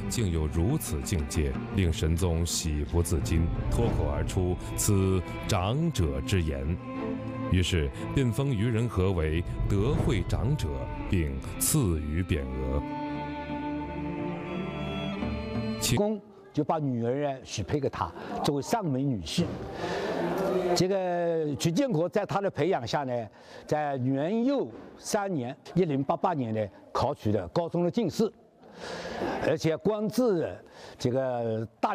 竟有如此境界，令神宗喜不自禁，脱口而出：“此长者之言。”于是便封于仁和为德惠长者，并赐予匾额。 公就把女儿呢许配给他，作为上门女婿。这个曲建国在他的培养下呢，在元佑3年（1088年）呢，考取了高中的进士，而且官至这个大